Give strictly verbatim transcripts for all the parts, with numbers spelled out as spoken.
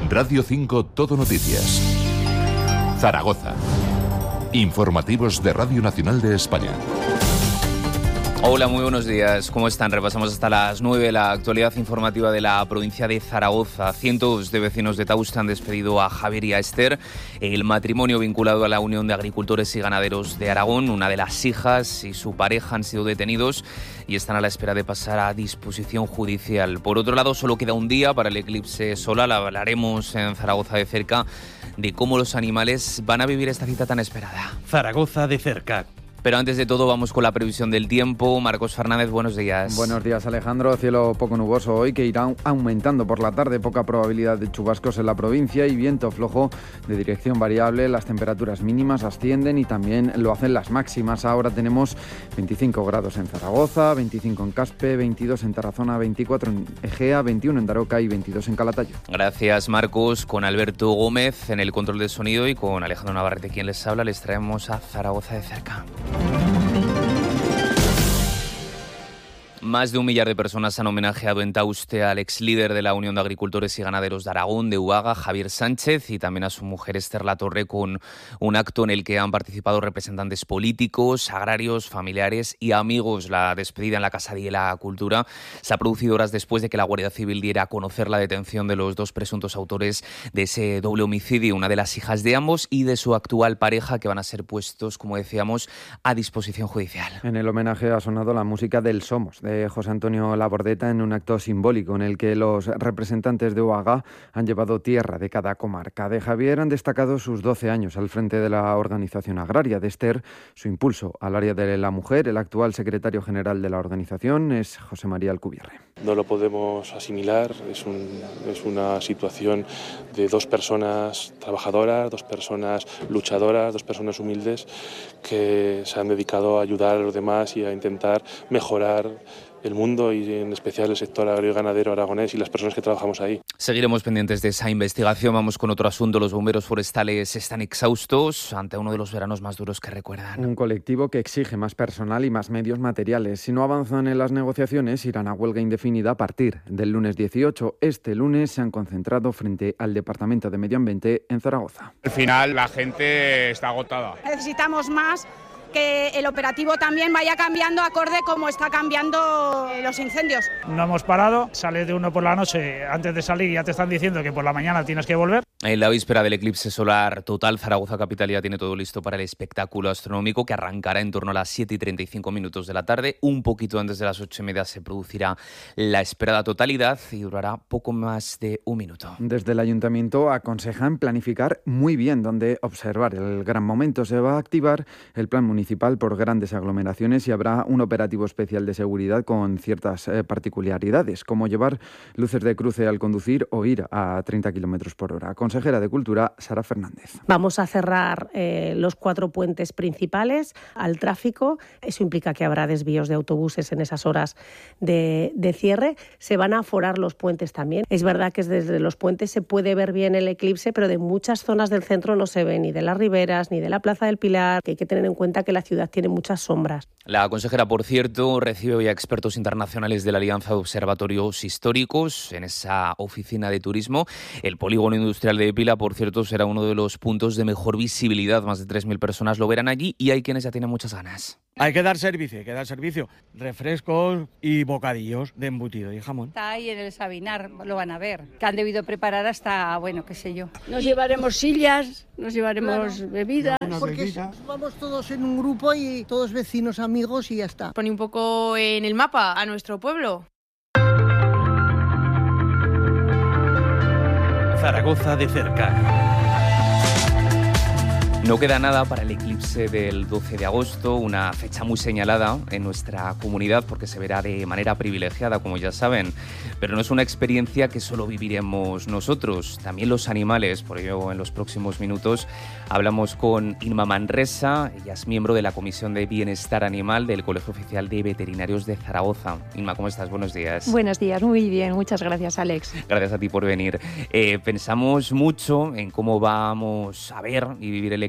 Radio cinco Todo Noticias. Zaragoza. Informativos de Radio Nacional de España. Hola, muy buenos días. ¿Cómo están? Repasamos hasta las nueve la actualidad informativa de la provincia de Zaragoza. Cientos de vecinos de Tauste han despedido a Javier y a Esther, el matrimonio vinculado a la Unión de Agricultores y Ganaderos de Aragón. Una de las hijas y su pareja han sido detenidos y están a la espera de pasar a disposición judicial. Por otro lado, solo queda un día para el eclipse solar. Hablaremos en Zaragoza de cerca de cómo los animales van a vivir esta cita tan esperada. Zaragoza de cerca. Pero antes de todo vamos con la previsión del tiempo. Marcos Fernández, buenos días. Buenos días, Alejandro. Cielo poco nuboso hoy, que irá aumentando por la tarde. Poca probabilidad de chubascos en la provincia y viento flojo de dirección variable. Las temperaturas mínimas ascienden y también lo hacen las máximas. Ahora tenemos veinticinco grados en Zaragoza, veinticinco en Caspe, veintidós en Tarazona, veinticuatro en Egea, veintiuno en Daroca y veintidós en Calatayud. Gracias, Marcos. Con Alberto Gómez en el control de sonido y con Alejandro Navarrete, quien les habla, les traemos a Zaragoza de cerca. Más de un millar de personas han homenajeado en Tauste al ex líder de la Unión de Agricultores y Ganaderos de Aragón, de Uaga, Javier Sánchez, y también a su mujer Esther Latorre, con un acto en el que han participado representantes políticos, agrarios, familiares y amigos. La despedida en la Casa de la Cultura se ha producido horas después de que la Guardia Civil diera a conocer la detención de los dos presuntos autores de ese doble homicidio, una de las hijas de ambos y de su actual pareja, que van a ser puestos, como decíamos, a disposición judicial. En el homenaje ha sonado la música del Somos, de José Antonio Labordeta, en un acto simbólico en el que los representantes de Uaga han llevado tierra de cada comarca. De Javier han destacado sus doce años al frente de la organización agraria. De Esther, su impulso al área de la mujer. El actual secretario general de la organización es José María Alcubierre. No lo podemos asimilar, es, un, es una situación de dos personas trabajadoras, dos personas luchadoras, dos personas humildes que se han dedicado a ayudar a los demás y a intentar mejorar el mundo y en especial el sector agrario y ganadero aragonés y las personas que trabajamos ahí. Seguiremos pendientes de esa investigación. Vamos con otro asunto. Los bomberos forestales están exhaustos ante uno de los veranos más duros que recuerdan. Un colectivo que exige más personal y más medios materiales. Si no avanzan en las negociaciones, irán a huelga indefinida a partir del lunes dieciocho. Este lunes se han concentrado frente al Departamento de Medio Ambiente en Zaragoza. Al final la gente está agotada. Necesitamos más, que el operativo también vaya cambiando acorde como está cambiando los incendios. No hemos parado, sales de uno por la noche, antes de salir ya te están diciendo que por la mañana tienes que volver. En la víspera del eclipse solar total, Zaragoza capital ya tiene todo listo para el espectáculo astronómico que arrancará en torno a las siete y treinta y cinco minutos de la tarde. Un poquito antes de las ocho y media se producirá la esperada totalidad y durará poco más de un minuto. Desde el Ayuntamiento aconsejan planificar muy bien dónde observar el gran momento. Se va a activar el plan municipal municipal por grandes aglomeraciones y habrá un operativo especial de seguridad con ciertas eh, particularidades, como llevar luces de cruce al conducir o ir a treinta kilómetros por hora. Consejera de Cultura, Sara Fernández. Vamos a cerrar eh, los cuatro puentes principales al tráfico. Eso implica que habrá desvíos de autobuses en esas horas de, de cierre. Se van a aforar los puentes también. Es verdad que desde los puentes se puede ver bien el eclipse, pero de muchas zonas del centro no se ve ni de las Riberas ni de la Plaza del Pilar, que hay que tener en cuenta que la ciudad tiene muchas sombras. La consejera, por cierto, recibe hoy a expertos internacionales de la Alianza de Observatorios Históricos en esa oficina de turismo. El polígono industrial de Pila, por cierto, será uno de los puntos de mejor visibilidad. Más de tres mil personas lo verán allí y hay quienes ya tienen muchas ganas. Hay que dar servicio, hay que dar servicio. Refrescos y bocadillos de embutido y jamón. Está ahí en el Sabinar, lo van a ver. Que han debido preparar hasta, bueno, qué sé yo. Nos llevaremos sillas, nos llevaremos claro. bebidas. Porque bebida. Vamos todos en un grupo y todos vecinos, amigos y ya está. Pone un poco en el mapa a nuestro pueblo. Zaragoza de cerca. No queda nada para el eclipse del doce de agosto, una fecha muy señalada en nuestra comunidad porque se verá de manera privilegiada, como ya saben. Pero no es una experiencia que solo viviremos nosotros, también los animales. Por ello, en los próximos minutos hablamos con Inma Manresa. Ella es miembro de la Comisión de Bienestar Animal del Colegio Oficial de Veterinarios de Zaragoza. Inma, ¿cómo estás? Buenos días. Buenos días, muy bien. Muchas gracias, Alex. Gracias a ti por venir. Eh, pensamos mucho en cómo vamos a ver y vivir el eclipse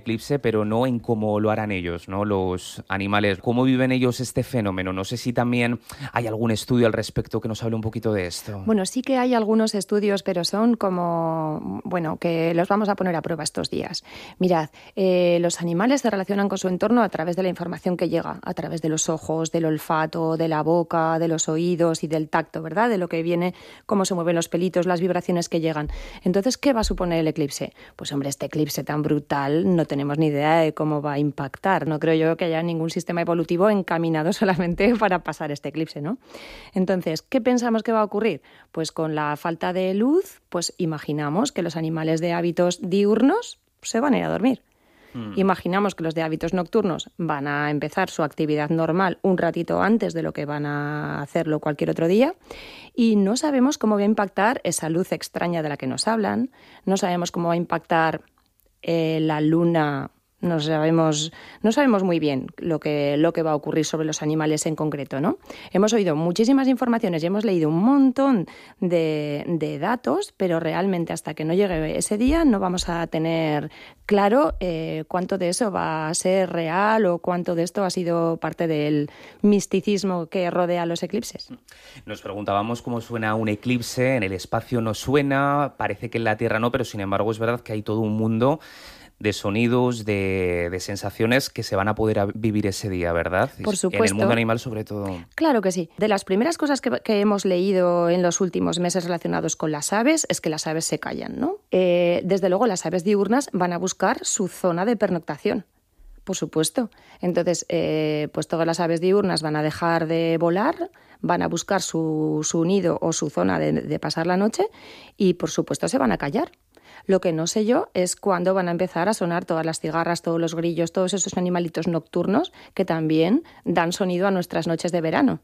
eclipse, pero no en cómo lo harán ellos, ¿no? Los animales. ¿Cómo viven ellos este fenómeno? No sé si también hay algún estudio al respecto que nos hable un poquito de esto. Bueno, sí que hay algunos estudios, pero son como, bueno, que los vamos a poner a prueba estos días. Mirad, eh, los animales se relacionan con su entorno a través de la información que llega, a través de los ojos, del olfato, de la boca, de los oídos y del tacto, ¿verdad? De lo que viene, cómo se mueven los pelitos, las vibraciones que llegan. Entonces, ¿qué va a suponer el eclipse? Pues hombre, este eclipse tan brutal no tenemos ni idea de cómo va a impactar. No creo yo que haya ningún sistema evolutivo encaminado solamente para pasar este eclipse, ¿no? Entonces, ¿qué pensamos que va a ocurrir? Pues con la falta de luz, pues imaginamos que los animales de hábitos diurnos se van a ir a dormir. Mm. Imaginamos que los de hábitos nocturnos van a empezar su actividad normal un ratito antes de lo que van a hacerlo cualquier otro día y no sabemos cómo va a impactar esa luz extraña de la que nos hablan, no sabemos cómo va a impactar eh, la luna. No sabemos, no sabemos muy bien lo que, lo que va a ocurrir sobre los animales en concreto, ¿no? Hemos oído muchísimas informaciones y hemos leído un montón de, de datos, pero realmente hasta que no llegue ese día no vamos a tener claro eh, cuánto de eso va a ser real o cuánto de esto ha sido parte del misticismo que rodea los eclipses. Nos preguntábamos cómo suena un eclipse, en el espacio no suena, parece que en la Tierra no, pero sin embargo es verdad que hay todo un mundo de sonidos, de, de sensaciones que se van a poder a vivir ese día, ¿verdad? Por supuesto. En el mundo animal sobre todo. Claro que sí. De las primeras cosas que, que hemos leído en los últimos meses relacionados con las aves es que las aves se callan, ¿no? Eh, desde luego las aves diurnas van a buscar su zona de pernoctación. Por supuesto. Entonces, eh, pues todas las aves diurnas van a dejar de volar, van a buscar su, su nido o su zona de, de pasar la noche y, por supuesto, se van a callar. Lo que no sé yo es cuándo van a empezar a sonar todas las cigarras, todos los grillos, todos esos animalitos nocturnos que también dan sonido a nuestras noches de verano.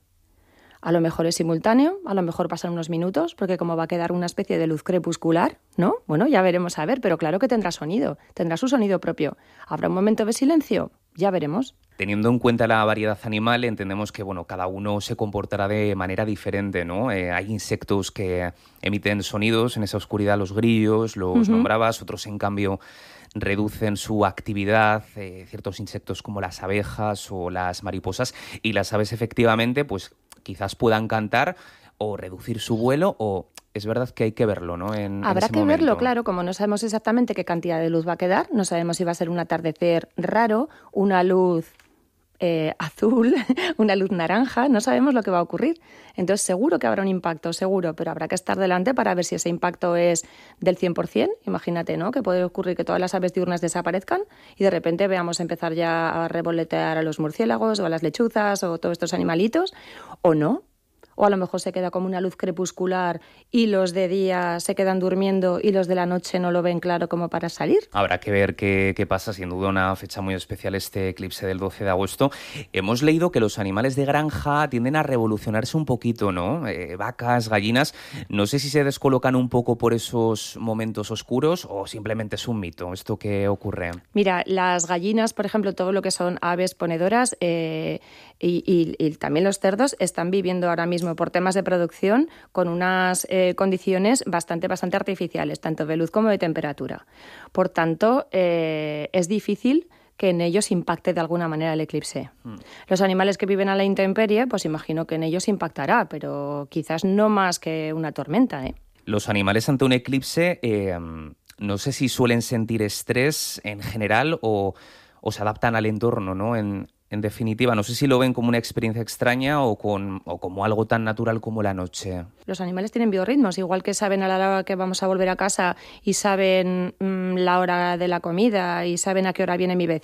A lo mejor es simultáneo, a lo mejor pasan unos minutos, porque como va a quedar una especie de luz crepuscular, ¿no? Bueno, ya veremos a ver, pero claro que tendrá sonido, tendrá su sonido propio. ¿Habrá un momento de silencio? Ya veremos. Teniendo en cuenta la variedad animal, entendemos que bueno, cada uno se comportará de manera diferente, ¿no? Eh, hay insectos que emiten sonidos en esa oscuridad, los grillos, los uh-huh. nombrabas, otros en cambio reducen su actividad, eh, ciertos insectos como las abejas o las mariposas, y las aves efectivamente pues quizás puedan cantar o reducir su vuelo, o es verdad que hay que verlo, ¿no? En, Habrá en ese que momento. verlo, claro, como no sabemos exactamente qué cantidad de luz va a quedar, no sabemos si va a ser un atardecer raro, una luz eh, azul, una luz naranja, no sabemos lo que va a ocurrir. Entonces seguro que habrá un impacto, seguro, pero habrá que estar delante para ver si ese impacto es del cien por ciento. Imagínate, ¿no? Que puede ocurrir que todas las aves diurnas desaparezcan y de repente veamos empezar ya a revolotear a los murciélagos o a las lechuzas o todos estos animalitos, o no. O a lo mejor se queda como una luz crepuscular y los de día se quedan durmiendo y los de la noche no lo ven claro como para salir. Habrá que ver qué, qué pasa, sin duda una fecha muy especial este eclipse del doce de agosto. Hemos leído que los animales de granja tienden a revolucionarse un poquito, ¿no? Eh, vacas, gallinas, no sé si se descolocan un poco por esos momentos oscuros o simplemente es un mito. ¿Esto qué ocurre? Mira, las gallinas, por ejemplo, todo lo que son aves ponedoras eh, y, y, y también los cerdos están viviendo ahora mismo por temas de producción con unas eh, condiciones bastante, bastante artificiales, tanto de luz como de temperatura. Por tanto, eh, es difícil que en ellos impacte de alguna manera el eclipse. Mm. Los animales que viven a la intemperie, pues imagino que en ellos impactará, pero quizás no más que una tormenta, ¿eh? Los animales ante un eclipse, eh, no sé si suelen sentir estrés en general o, o se adaptan al entorno, ¿no? En, En definitiva, no sé si lo ven como una experiencia extraña o, con, o como algo tan natural como la noche. Los animales tienen biorritmos, igual que saben a la hora que vamos a volver a casa y saben mmm, la hora de la comida y saben a qué hora viene mi vecino.